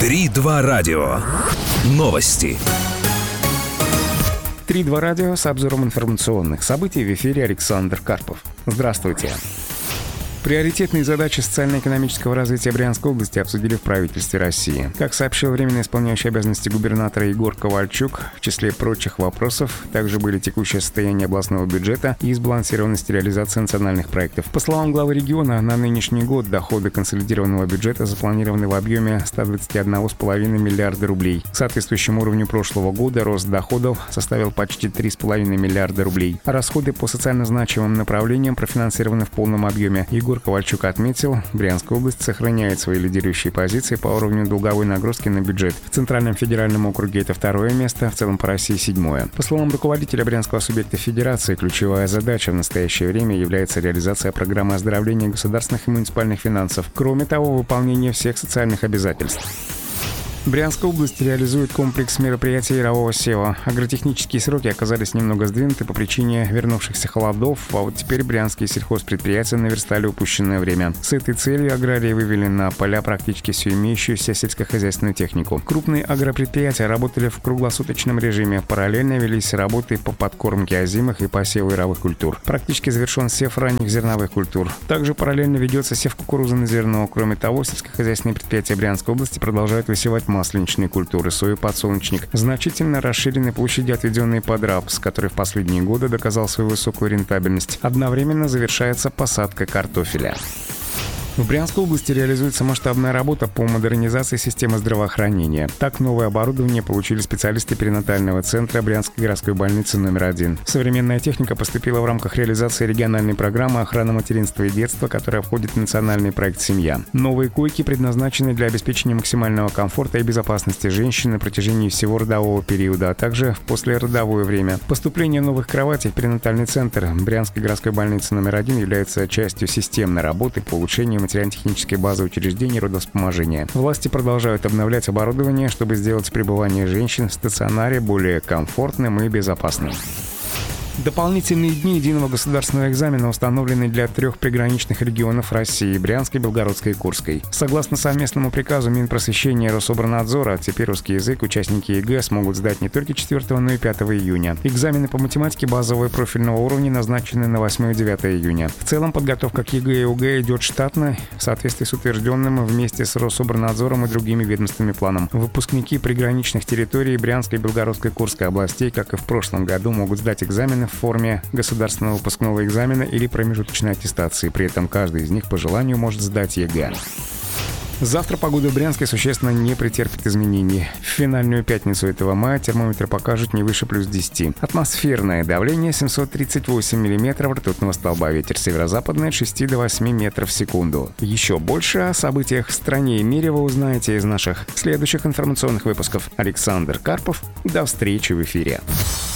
3-2 радио. Новости. 3-2 радио с обзором информационных событий. В эфире Александр Карпов. Здравствуйте. Приоритетные задачи социально-экономического развития Брянской области обсудили в правительстве России. Как сообщил временно исполняющий обязанности губернатора Егор Ковальчук, в числе прочих вопросов также были текущее состояние областного бюджета и сбалансированность реализации национальных проектов. По словам главы региона, на нынешний год доходы консолидированного бюджета запланированы в объеме 121,5 миллиарда рублей. К соответствующему уровню прошлого года рост доходов составил почти 3,5 миллиарда рублей. А расходы по социально значимым направлениям профинансированы в полном объеме. Егор Ковальчук отметил, Брянская область сохраняет свои лидирующие позиции по уровню долговой нагрузки на бюджет. В Центральном федеральном округе это 2-е место, в целом по России 7-е. По словам руководителя брянского субъекта федерации, ключевая задача в настоящее время является реализация программы оздоровления государственных и муниципальных финансов. Кроме того, выполнение всех социальных обязательств. Брянская область реализует комплекс мероприятий ярового сева. Агротехнические сроки оказались немного сдвинуты по причине вернувшихся холодов, а вот теперь брянские сельхозпредприятия наверстали упущенное время. С этой целью аграрии вывели на поля практически всю имеющуюся сельскохозяйственную технику. Крупные агропредприятия работали в круглосуточном режиме. Параллельно велись работы по подкормке озимых и посеву яровых культур. Практически завершен сев ранних зерновых культур. Также параллельно ведется сев кукурузы на зерно. Кроме того, сельскохозяйственные предприятия Брянской области продолжают высевать масленичные культуры, сою, подсолнечник. Значительно расширены площади, отведенные под рапс, который в последние годы доказал свою высокую рентабельность. Одновременно завершается посадка картофеля. В Брянской области реализуется масштабная работа по модернизации системы здравоохранения. Так, новое оборудование получили специалисты перинатального центра Брянской городской больницы номер 1. Современная техника поступила в рамках реализации региональной программы охраны материнства и детства, которая входит в национальный проект «Семья». Новые койки предназначены для обеспечения максимального комфорта и безопасности женщин на протяжении всего родового периода, а также в послеродовое время. Поступление новых кроватей в перинатальный центр Брянской городской больницы номер 1 является частью системной работы по улучшению материально-технической базы учреждений родовспоможения. Власти продолжают обновлять оборудование, чтобы сделать пребывание женщин в стационаре более комфортным и безопасным. Дополнительные дни единого государственного экзамена установлены для 3 приграничных регионов России – Брянской, Белгородской и Курской. Согласно совместному приказу Минпросвещения и Рособорнадзора, теперь русский язык участники ЕГЭ смогут сдать не только 4, но и 5 июня. Экзамены по математике базового и профильного уровня назначены на 8 и 9 июня. В целом подготовка к ЕГЭ и ОГЭ идет штатно, в соответствии с утвержденным вместе с Рособорнадзором и другими ведомствами планом. Выпускники приграничных территорий Брянской, Белгородской и Курской областей, как и в прошлом году, могут сдать экзамены в форме государственного выпускного экзамена или промежуточной аттестации. При этом каждый из них по желанию может сдать ЕГЭ. Завтра погода в Брянске существенно не претерпит изменений. В финальную пятницу этого мая термометр покажет не выше плюс 10. Атмосферное давление 738 миллиметров ртутного столба. Ветер северо-западный от 6 до 8 метров в секунду. Еще больше о событиях в стране и мире вы узнаете из наших следующих информационных выпусков. Александр Карпов. До встречи в эфире.